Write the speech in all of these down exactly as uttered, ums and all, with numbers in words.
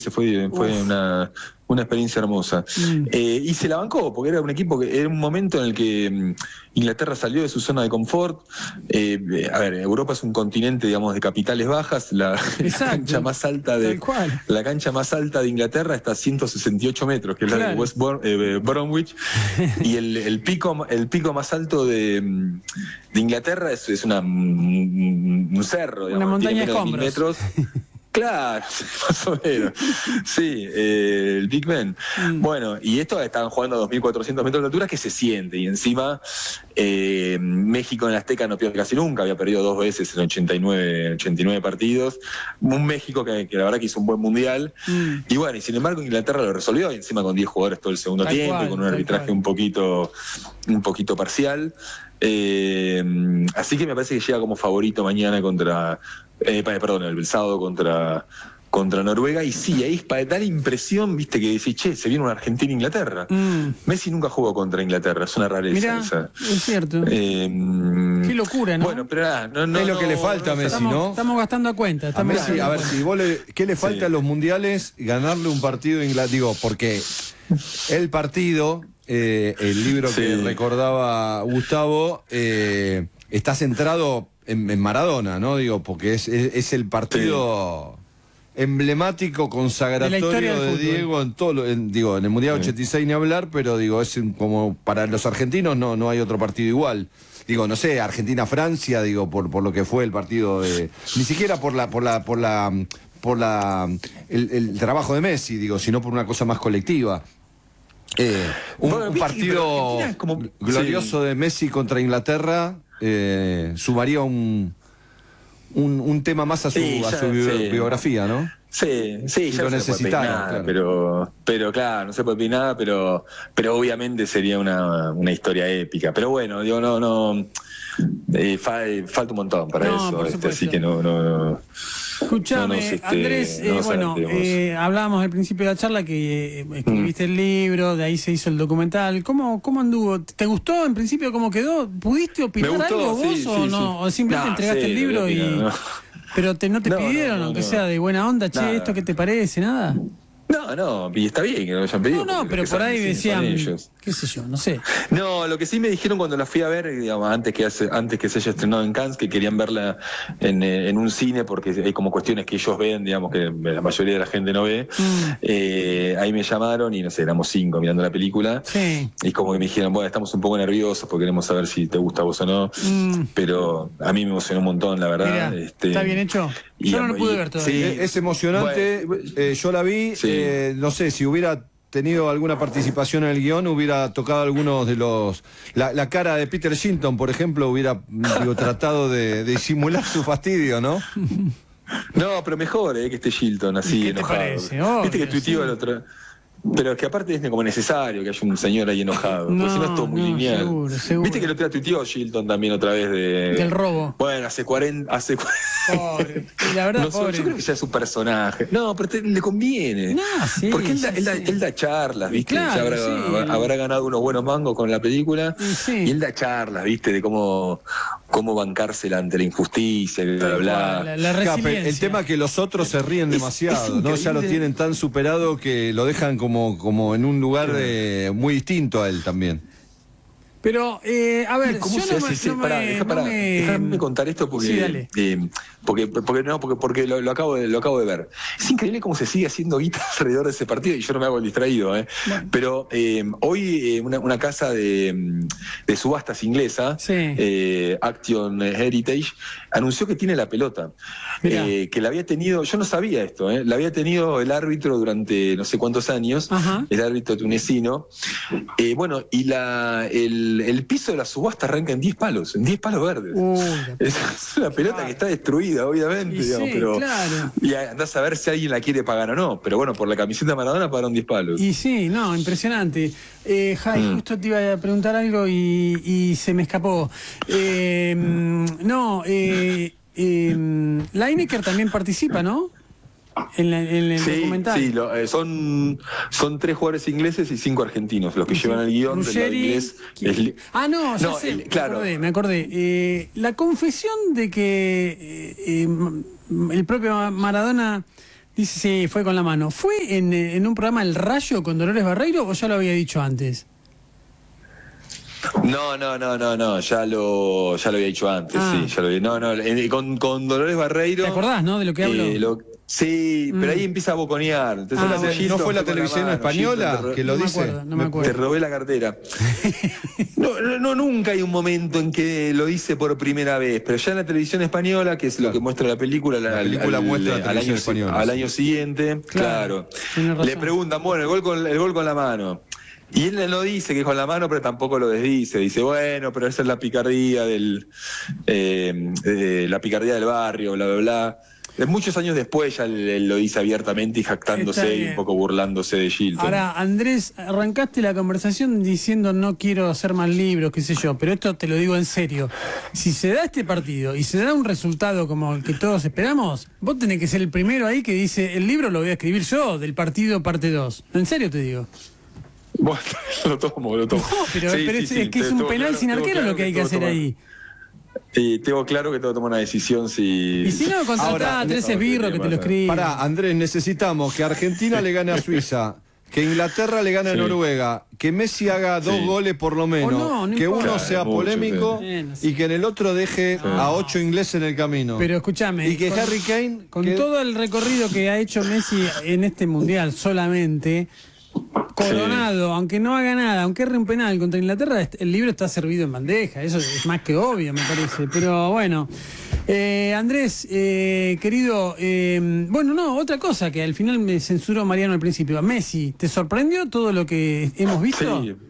fue, fue una, una experiencia hermosa. Mm. Eh, y se la bancó, porque era un equipo que era un momento en el que um, Inglaterra salió de su zona de confort. Eh, a ver, Europa es un continente, digamos, de capitales bajas. La, la cancha más alta de la cancha más alta de Inglaterra está a ciento sesenta y ocho metros, que es claro. la de West Brom, eh, Bromwich. Y el, el pico el pico más alto de, de Inglaterra es, es una, un, un cerro, digamos, una montaña tiene menos de mil metros. Claro, más o menos. Sí, eh, el Big Ben. Mm. Bueno, y esto estaban jugando a dos mil cuatrocientos metros de altura, que se siente. Y encima, eh, México en la Azteca no pierde casi nunca, había perdido dos veces en ochenta y nueve partidos. Un México que, que la verdad que hizo un buen mundial. Mm. Y bueno, y sin embargo Inglaterra lo resolvió, y encima con diez jugadores todo el segundo tal tiempo, cual, y con un arbitraje cual. un poquito, un poquito parcial. Eh, así que me parece que llega como favorito mañana contra... Eh, perdón, el sábado contra, contra Noruega, y sí, ahí para dar impresión, viste, que decís, che, se viene una Argentina-Inglaterra. Mm. Messi nunca jugó contra Inglaterra, es una rareza. Mirá, esa. Es cierto. Eh, Qué locura, ¿no? Bueno, pero nada, no, no, es lo no, que le falta a Messi, estamos, ¿no? Estamos gastando a cuenta. Estamos a Messi, a ver, si vos le, ¿qué le falta sí. a los mundiales? Ganarle un partido a Inglaterra, digo, porque el partido, eh, el libro sí. que recordaba Gustavo, eh, está centrado En, en Maradona, ¿no? Digo, porque es, es, es el partido sí. emblemático, consagratorio de, de Diego en todo, en, digo, en el Mundial sí. ochenta y seis ni hablar, pero digo, es un, como para los argentinos no, no hay otro partido igual. Digo, no sé, Argentina-Francia, digo, por, por lo que fue el partido de. Ni siquiera por la, por la, por la, por la el, el trabajo de Messi, digo, sino por una cosa más colectiva. Eh, un, bueno, un partido como... glorioso sí. de Messi contra Inglaterra. Eh, sumaría un, un un tema más a su, sí, ya, a su sí. biografía, ¿no? Sí, sí, si ya lo no necesitara, nada, claro. pero, pero claro, no se puede pedir nada, pero, pero obviamente sería una, una historia épica. Pero bueno, digo, no, no, eh, fa, falta un montón para no, eso, este, así que no, no, no. Escuchame, no este, Andrés, eh, no bueno, eh, hablábamos al principio de la charla que eh, escribiste mm. el libro, de ahí se hizo el documental. ¿Cómo, cómo anduvo? ¿Te gustó en principio cómo quedó? ¿Pudiste opinar gustó, algo vos sí, o sí, no? Sí. ¿O simplemente no, entregaste sí, el libro y... No. Pero te, no te no, pidieron, no, no, aunque no. sea de buena onda, che, nada. ¿Esto qué te parece? ¿Nada? No, no, y está bien que lo hayan pedido. No, no, pero por ahí decían, qué sé yo, no sé. No, lo que sí me dijeron cuando la fui a ver, digamos, antes que hace, antes que se haya estrenado en Cannes, que querían verla en, en un cine, porque hay como cuestiones que ellos ven, digamos, que la mayoría de la gente no ve. Mm. Eh, ahí me llamaron y no sé, éramos cinco mirando la película. Sí. Y como que me dijeron, bueno, estamos un poco nerviosos porque queremos saber si te gusta a vos o no. Mm. Pero a mí me emocionó un montón, la verdad. Mirá, este, ¿está bien hecho? Y, yo no lo pude y, ver todavía. Sí, es emocionante, bueno, eh, yo la vi, sí. eh, no sé, si hubiera tenido alguna participación en el guión, hubiera tocado algunos de los... La, la cara de Peter Shilton, por ejemplo, hubiera digo, tratado de, de disimular su fastidio, ¿no? No, pero mejor eh, que este Shilton así, ¿Qué enojado. te parece? Obvio, Viste que tuiteó sí. el otro... Pero es que aparte es como necesario que haya un señor ahí enojado, no, porque si no es todo muy no, lineal. Seguro, seguro. Viste que lo tuiteó Shilton también otra vez de... Del robo. Bueno, hace cuarenta... Hace... Pobre. Y la verdad, no, pobre. Yo creo que ya es un personaje. No, pero te, le conviene. No, sí, porque él, sí, da, él, da, sí. él da charlas, ¿viste? Claro, ya habrá, sí. habrá ganado unos buenos mangos con la película. Sí. Y él da charlas, ¿viste? De cómo, cómo bancársela ante la injusticia, bla, bla, bla. La, la resiliencia. El tema es que los otros se ríen demasiado, es ¿no? Ya lo tienen tan superado que lo dejan como, como en un lugar de, muy distinto a él también. Pero, eh, a ver, ¿cómo yo se no hace? me, Sí, no pará, me, deja, no pará, me... Déjame contar esto porque, sí, dale. Eh, porque, porque no, porque, porque lo, lo acabo de, lo acabo de ver. Es increíble cómo se sigue haciendo guita alrededor de ese partido y yo no me hago el distraído, ¿eh? Bueno. Pero eh, hoy eh, una, una casa de, de subastas inglesa, sí. eh, Action Heritage, anunció que tiene la pelota. Eh, que la había tenido, yo no sabía esto, ¿eh? La había tenido el árbitro durante no sé cuántos años, ajá. El árbitro tunecino. Eh, bueno, y la, el, el piso de la subasta arranca en diez palos, en diez palos verdes. Uh, es, es una pelota claro. que está destruida, obviamente, y digamos, sí, pero claro. Y andás a ver si alguien la quiere pagar o no. Pero bueno, por la camiseta de Maradona pagaron diez palos. Y sí, no, impresionante. Eh, Jai, mm. justo te iba a preguntar algo y, y se me escapó. Eh, no, eh, eh, Lineker también participa, ¿no? En, la, en el sí, documental. Sí, lo, eh, son, son tres jugadores ingleses y cinco argentinos los que sí. llevan el guión del lado inglés. Es, ah, no, ya no sé, el, claro. me acordé. Me acordé. Eh, la confesión de que eh, eh, el propio Maradona Dice, sí, fue con la mano. ¿Fue en, en un programa El Rayo con Dolores Barreiro o ya lo había dicho antes? No, no, no, no, no, ya lo, ya lo había dicho antes, ah. sí, ya lo había, no, no, eh, con, con Dolores Barreiro. ¿Te acordás, no, de lo que hablo? Eh, lo, sí, mm. pero ahí empieza a boconear. Entonces, ah, la bueno. ¿No fue la televisión la española Gilton, que lo no dice? Me acuerdo, no me acuerdo. Te robé la cartera. no, no, no, nunca hay un momento en que lo dice por primera vez, pero ya en la televisión española, que es lo que muestra la película, la, la película al, muestra al, la al, año, española, al sí. año siguiente, claro, claro. le preguntan, bueno, el gol con, el gol con la mano. Y él no dice que es con la mano, pero tampoco lo desdice. Dice, bueno, pero esa es la picardía del eh, eh, la picardía del barrio, bla, bla, bla. De muchos años después ya él, él lo dice abiertamente y jactándose y un poco burlándose de Gilton. Ahora, Andrés, arrancaste la conversación diciendo no quiero hacer más libros, qué sé yo, pero esto te lo digo en serio. Si se da este partido y se da un resultado como el que todos esperamos, vos tenés que ser el primero ahí que dice, el libro lo voy a escribir yo, del partido parte dos. En serio te digo. Bueno, lo tomo, lo tomo. No, pero, sí, pero sí, es, sí, es que es un penal claro, sin arquero claro lo que hay que, que hacer tomar, ahí. Y tengo claro que tengo que tomar una decisión si... Y si no, contratá a tres esbirros que te lo escriben. Pará, Andrés, necesitamos que Argentina le gane a Suiza, que Inglaterra le gane a sí. Noruega, que Messi haga dos sí. goles por lo menos, no, no que importa. uno sea claro, polémico mucho, sí. sí. y que en el otro deje sí. a ocho ingleses en el camino. Pero escúchame, y que con, Harry Kane... Con que... todo el recorrido que ha hecho Messi en este Mundial solamente... Coronado, sí. aunque no haga nada, aunque erre un penal contra Inglaterra, el libro está servido en bandeja, eso es más que obvio, me parece. Pero bueno, eh, Andrés, eh, querido, eh, bueno, no, otra cosa que al final me censuró Mariano al principio. Messi, ¿te sorprendió todo lo que hemos visto? Sí.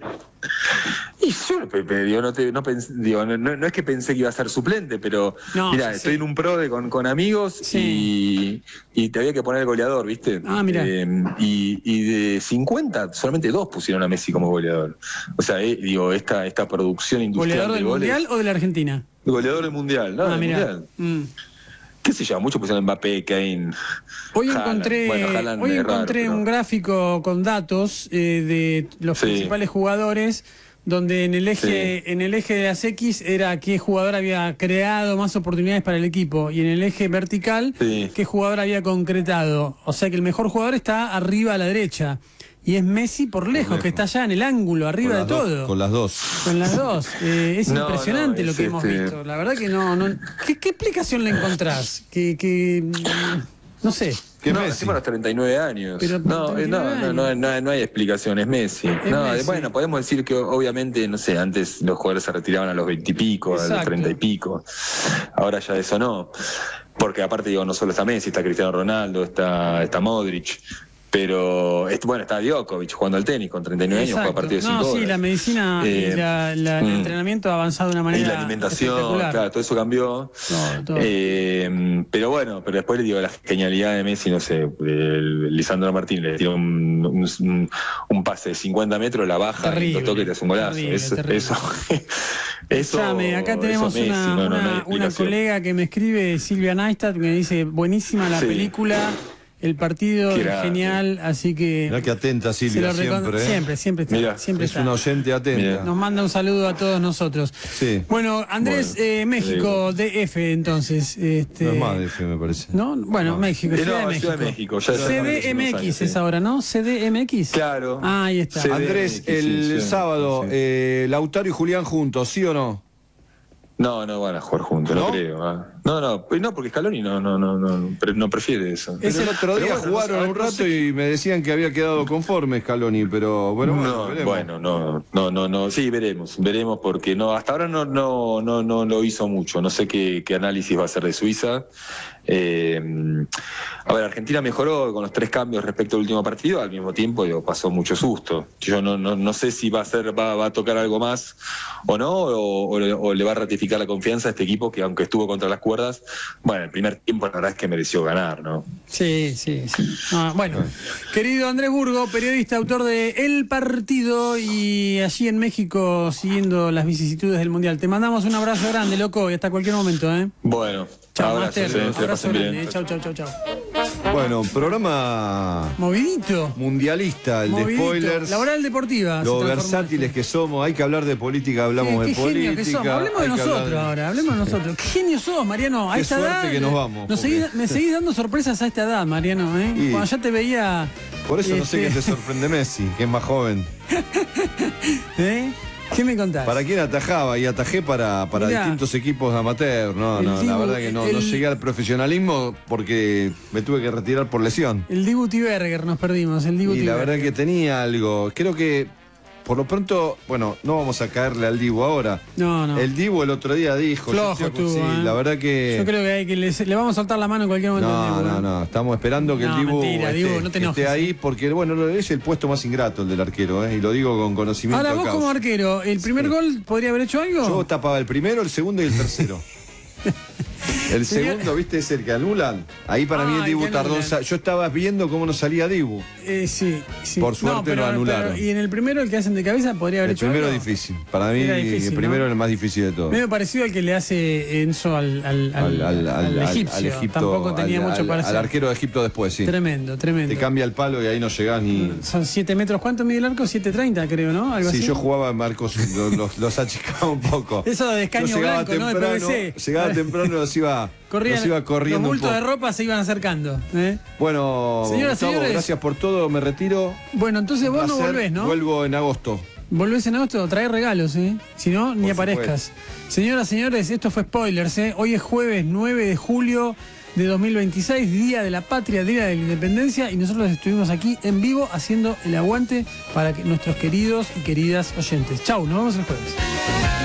Y yo digo, no, te, no, pens, digo, no, no es que pensé que iba a ser suplente, pero no, mira, sí, estoy sí. en un pro de, con, con amigos sí. y, y te había que poner el goleador, ¿viste? Ah, mira. Eh, y, y de cincuenta, solamente dos pusieron a Messi como goleador. O sea, eh, digo, esta, esta producción industrial. ¿Goleador del de goles, Mundial o de la Argentina? Goleador del Mundial, ¿no? Ah, del mira. Mundial. Mm. ¿Qué se llama? Muchos pusieron Mbappé, Kane. Hoy encontré, bueno, Haaland hoy es encontré raro, un pero... gráfico con datos eh, de los sí. principales jugadores, donde en el eje sí. en el eje de las X era qué jugador había creado más oportunidades para el equipo, y en el eje vertical sí. qué jugador había concretado. O sea que el mejor jugador está arriba a la derecha. Y es Messi por lejos, por lejos. que está allá en el ángulo, arriba de todo. Dos, con las dos. Con las dos. Eh, es no, impresionante no, lo que este... hemos visto. La verdad que no... no ¿qué, ¿Qué explicación le encontrás? Que... que no sé. Que no, encima los treinta y nueve años. Pero no, treinta y nueve no, años. No, no, no hay explicación, es Messi. Es no, Messi. Bueno, podemos decir que obviamente, no sé, antes los jugadores se retiraban a los veinte y pico, Exacto. a los treinta y pico. Ahora ya eso no. Porque aparte, digo, no solo está Messi, está Cristiano Ronaldo, está, está Modric. Pero, bueno, está Djokovic jugando al tenis con treinta y nueve Exacto. años, juega partidos de cinco No, sí, horas. la medicina eh, y la, la, mm. el entrenamiento ha avanzado de una manera Y la alimentación, claro, todo eso cambió. Todo, todo. Eh, pero bueno, pero después le digo la genialidad de Messi, no sé, el, Lisandro Martín le tiró un, un, un pase de cincuenta metros, la baja, terrible, y toque te hace un golazo. Terrible, eso, terrible. eso, eso Escuchame, acá tenemos Messi, una, no, no, una, no una colega que me escribe, Silvia Neistat, que me dice, buenísima la sí. película. El partido es genial, así que... Mirá que atenta Silvia, siempre, ¿eh? Siempre, siempre está. Mirá, siempre es está. una oyente atenta. Mirá. Nos manda un saludo a todos nosotros. Sí. Bueno, Andrés, bueno, eh, México, D F, entonces. Este... No es más D F, me parece. ¿No? Bueno, no. México, Ciudad, no, de México. Ciudad de México. Ya C D M X sí. es ahora, ¿no? C D M X. Claro. Ah, ahí está. C D M X, Andrés, el sí, sí, sábado, sí. Eh, Lautaro y Julián juntos, ¿sí o no? No, no van a jugar juntos, no, no creo. Ah. No, no, no, porque Scaloni no, no, no, no, no prefiere eso. Es el otro día bueno, jugaron no, un rato no sé. y me decían que había quedado conforme Scaloni, pero bueno, no, bueno, bueno, no, no, no, no, sí, veremos, veremos porque no, hasta ahora no, no, no, no lo hizo mucho. No sé qué, qué análisis va a hacer de Suiza. Eh, a ver, Argentina mejoró con los tres cambios respecto al último partido, al mismo tiempo digo, pasó mucho susto. Yo no, no, no sé si va a ser, va, va a tocar algo más o no, o, o, o le va a ratificar la confianza a este equipo que aunque estuvo contra las cuerdas, bueno, el primer tiempo la verdad es que mereció ganar, ¿no? Sí, sí, sí. Ah, bueno, querido Andrés Burgo, periodista, autor de El Partido y allí en México siguiendo las vicisitudes del Mundial. Te mandamos un abrazo grande, loco, y hasta cualquier momento, ¿eh? Bueno. Chao, Abrazo, Master. Sí, abrazo grande. Chao, chao, chao, chao. Bueno, programa movidito, mundialista, el movidito. de spoilers. Laboral deportiva. Lo versátiles que somos, hay que hablar de política, hablamos qué, de qué política. Que somos. Hablemos de nosotros de... ahora, hablemos de nosotros. Qué genio sos, Mariano. A qué esta suerte edad, que nos vamos. Nos porque... seguís, me seguís dando sorpresas a esta edad, Mariano, ¿eh? Y... Cuando ya te veía. Por eso este... no sé qué te sorprende Messi, que es más joven. ¿Eh? ¿Qué me contás? ¿Para quién atajaba? Y atajé para, para Mirá, distintos equipos amateur. No, no, Dibu, la verdad que no, el, no llegué al profesionalismo porque me tuve que retirar por lesión. El Dibu Tiberger nos perdimos, el Dibu Y Tiberger. la verdad que tenía algo. Creo que por lo pronto, bueno, no vamos a caerle al Dibu ahora. No, no. El Dibu el otro día dijo. Flojo estoy, tú, sí, ¿eh? la verdad que. Yo creo que, hay que le, le vamos a soltar la mano en cualquier momento. No, Dibu, no, ¿eh? no. Estamos esperando que no, el Dibu, mentira, esté, Dibu, no te enojes, esté ahí porque, bueno, es el puesto más ingrato el del arquero, ¿eh? Y lo digo con conocimiento. Ahora vos causa. como arquero, ¿el primer sí. gol podría haber hecho algo? Yo tapaba el primero, el segundo y el tercero. El segundo, ¿viste? Es el que anulan. Ahí para ah, mí el Dibu tardó. Yo estaba viendo cómo no salía Dibu. Eh, sí, sí. Por suerte no, pero, lo anularon. Pero, y en el primero, el que hacen de cabeza, podría haber el hecho El primero algo? es difícil. Para mí, difícil, el primero ¿no? es el más difícil de todos. Medio parecido al que le hace Enzo al, al, al, al, al, al egipcio. Al Egipto. Tampoco tenía al, mucho para hacer. Al arquero de Egipto después, sí. Tremendo, tremendo. Te cambia el palo y ahí no llegás ni. Son siete metros. ¿Cuánto mide el arco? siete treinta, creo, ¿no? Algo sí, así. yo jugaba en Marcos, los, los, los achicaba un poco. Eso de escaño blanco, temprano, ¿no? De P V C. Llegaba temprano y los iba. Corrían, los iba corriendo. Los bultos de ropa se iban acercando. ¿eh? Bueno, Señoras, Gustavo, señores, gracias por todo, me retiro. Bueno, entonces vos no volvés, ¿no? Vuelvo en agosto. Volvés en agosto, trae regalos, ¿eh? Si no, ni por aparezcas. Supuesto. Señoras, señores, esto fue Spoilers, ¿eh? Hoy es jueves nueve de julio de dos mil veintiséis, Día de la Patria, Día de la Independencia, y nosotros estuvimos aquí en vivo haciendo el aguante para que nuestros queridos y queridas oyentes. Chau, nos vemos el jueves.